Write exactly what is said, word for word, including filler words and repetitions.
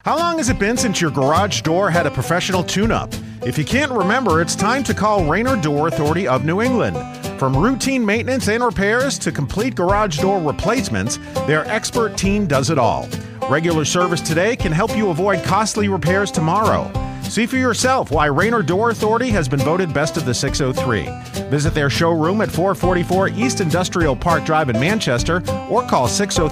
How long has it been since your garage door had a professional tune-up? If you can't remember, it's time to call Rainer Door Authority of New England. From routine maintenance and repairs to complete garage door replacements, their expert team does it all. Regular service today can help you avoid costly repairs tomorrow. See for yourself why Rainer Door Authority has been voted best of the six oh three. Visit their showroom at four forty-four East Industrial Park Drive in Manchester or call six oh